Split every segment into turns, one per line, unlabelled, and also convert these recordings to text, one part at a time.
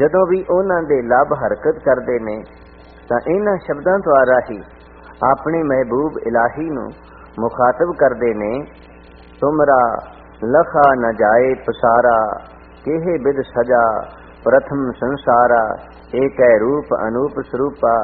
ਜਦੋਂ ਵੀ ਉਹਨਾਂ ਦੇ ਲੱਭ ਹਰਕਤ ਕਰਦੇ ਨੇ ਤਾਂ ਇਹਨਾਂ ਸ਼ਬਦਾਂ ਦੁਆਰਾ ਹੀ ਆਪਣੇ ਮਹਿਬੂਬ ਇਲਾਹੀ ਨੂੰ ਮੁਖਾਤਬ ਕਰਦੇ ਨੇ। ਤੁਮਰਾ ਲਖਾ ਨ ਜਾਏ ਪਸਾਰਾ, ਕਿਹੇ ਬਿਦ ਸਜਾ ਪ੍ਰਥਮ ਸੰਸਾਰਾ, ਏਕੈ ਰੂਪ ਅਨੂਪ ਸਰੂਪਾ।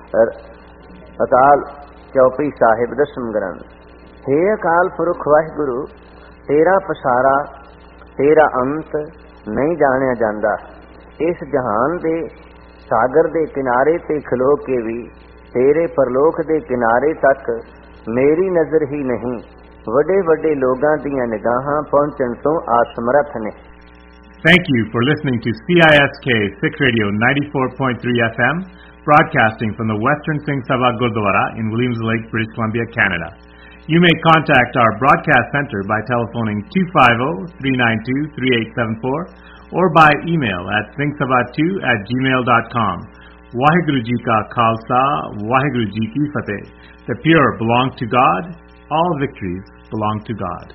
ਅਕਾਲ ਚੌਪਈ ਸਾਹਿਬ ਦਸਮ ਗ੍ਰੰਥ। ਹੇ ਅਕਾਲ ਪੁਰਖ ਵਾਹਿਗੁਰੂ, ਤੇਰਾ ਪਸਾਰਾ, ਤੇਰਾ ਅੰਤ ਨਹੀਂ ਜਾਣਿਆ ਜਾਂਦਾ। ਇਸ ਜਹਾਨ ਦੇ ਸਾਗਰ ਦੇ ਕਿਨਾਰੇ ਤੇ ਖਲੋ ਕੇ ਵੀ ਤੇਰੇ ਪਰਲੋਕ ਦੇ ਕਿਨਾਰੇ ਤੱਕ ਮੇਰੀ ਨਜ਼ਰ ਹੀ ਨਹੀਂ, ਵੱਡੇ ਵੱਡੇ ਲੋਕਾਂ ਦੀਆਂ ਨਿਗਾਹਾਂ ਪਹੁੰਚਣ ਤੋਂ ਆਸਮਰੱਥ ਨੇ।
Thank you for listening to CISK Sikh Radio 94.3 FM, broadcasting from the Western Singh Sabha Gurdwara in Williams Lake, British Columbia, Canada. You may contact our broadcast center by telephoning 250-392-3874 or by email at singhsabha2@gmail.com. Waheguru Ji Ka Khalsa, Waheguru Ji Ki Fateh. The pure belong to God. All victories belong to God.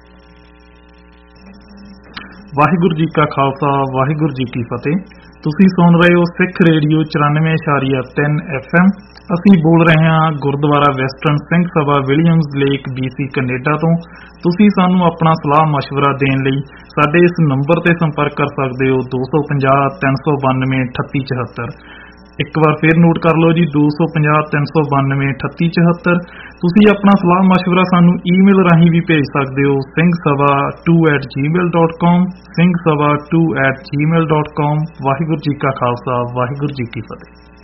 Waheguru ji ਕਾ ਖਾਲਸਾ, ਵਾਹਿਗੁਰੂ ਜੀ ਕੀ ਫਤਿਹ। ਤੁਸੀਂ ਸੁਣ ਰਹੇ ਹੋ ਸਿੱਖ radio 94.3 FM। ਅਸੀਂ ਬੋਲ ਰਹੇ ਹਾਂ Gurdwara western Singh Sabha Williams lake BC Canada ਤੋਂ। ਤੁਸੀਂ ਸਾਨੂੰ ਆਪਣਾ ਸਲਾਹ ਮਸ਼ਵਰਾ ਦੇਣ ਲਈ ਸਾਡੇ ਇਸ ਨੰਬਰ ਤੇ ਸੰਪਰਕ ਕਰ ਸਕਦੇ ਹੋ 250-392-3874। ਇੱਕ ਵਾਰ ਫਿਰ ਨੋਟ ਕਰ ਲਓ ਜੀ, 250-392-3874। ਤੁਸੀਂ ਆਪਣਾ ਸਲਾਹ ਮਸ਼ਵਰਾ ਸਾਨੂੰ ਈਮੇਲ ਰਾਹੀਂ ਵੀ ਭੇਜ ਸਕਦੇ ਹੋ singhsabha2@gmail.com, singhsabha2@gmail.com। ਵਾਹਿਗੁਰੂ ਜੀ ਕਾ ਖਾਲਸਾ, ਵਾਹਿਗੁਰੂ ਜੀ ਕੀ ਫਤਿਹ।